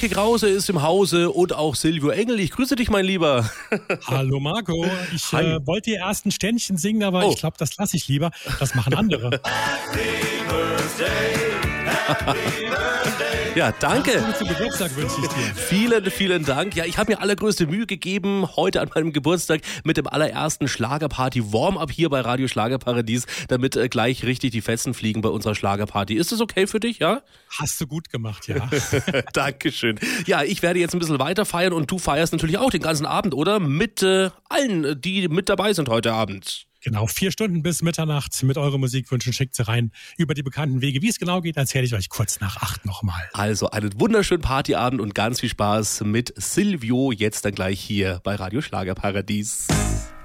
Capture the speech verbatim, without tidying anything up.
Enrique Krause ist im Hause und auch Silvio Engel. Ich grüße dich, mein Lieber. Hallo Marco, ich äh, wollte die ersten Ständchen singen, aber oh. ich glaube, das lasse ich lieber. Das machen andere. Happy Birthday, Happy Birthday. Ja, danke. Zum Geburtstag wünsche ich dir. Vielen, vielen Dank. Ja, ich habe mir allergrößte Mühe gegeben, heute an meinem Geburtstag mit dem allerersten Schlagerparty-Warm-Up hier bei Radio Schlagerparadies, damit äh, gleich richtig die Fetzen fliegen bei unserer Schlagerparty. Ist das okay für dich, ja? Hast du gut gemacht, ja. Dankeschön. Ja, ich werde jetzt ein bisschen weiter feiern und du feierst natürlich auch den ganzen Abend, oder? Mit äh, allen, die mit dabei sind heute Abend. Genau, vier Stunden bis Mitternacht mit euren Musikwünschen. Schickt sie rein über die bekannten Wege. Wie es genau geht, erzähle ich euch kurz nach acht nochmal. Also einen wunderschönen Partyabend und ganz viel Spaß mit Silvio jetzt dann gleich hier bei Radio Schlagerparadies.